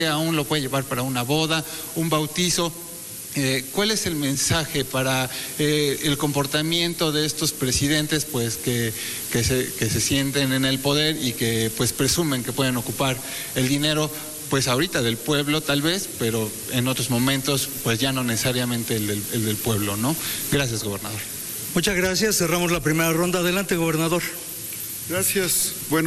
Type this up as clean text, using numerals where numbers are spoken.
aún lo puede llevar para una boda, un bautizo. ¿Cuál es el mensaje para el comportamiento de estos presidentes, pues que se sienten en el poder y que pues presumen que pueden ocupar el dinero, pues ahorita del pueblo tal vez, pero en otros momentos pues ya no necesariamente el del pueblo, ¿no? Gracias, gobernador. Muchas gracias. Cerramos la primera ronda. Adelante, gobernador. Gracias. Bueno.